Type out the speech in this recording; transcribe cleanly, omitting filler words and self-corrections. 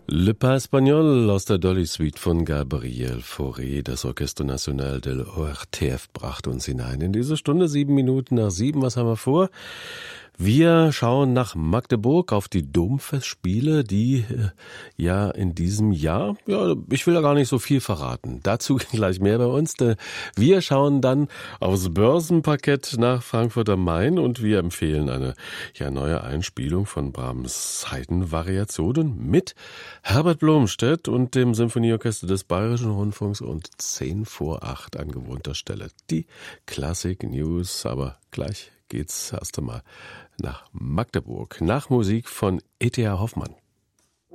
Le Pas Espagnol aus der Dolly Suite von Gabriel Fauré. Das Orchestre National del ORTF brachte uns hinein in diese Stunde, 7:07. Was haben wir vor? Wir schauen nach Magdeburg auf die Domfestspiele, die ja in diesem Jahr, ich will da gar nicht so viel verraten. Dazu gleich mehr bei uns. Wir schauen dann aufs Börsenparkett nach Frankfurt am Main und wir empfehlen eine neue Einspielung von Brahms Saitenvariationen mit Herbert Blomstedt und dem Symphonieorchester des Bayerischen Rundfunks und 7:45 an gewohnter Stelle. Die Classic News, aber gleich geht's erst einmal nach Magdeburg, nach Musik von E.T.A. Hoffmann.